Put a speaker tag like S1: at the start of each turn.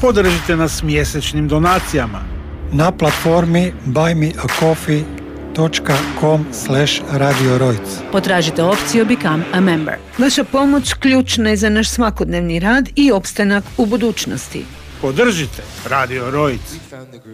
S1: Podržite nas mjesečnim donacijama
S2: na platformi buymeacoffee.com/Radio Rojc.
S3: Potražite opciju Become a Member. Vaša pomoć ključna je za naš svakodnevni rad i opstanak u budućnosti.
S1: Podržite Radio Rojc.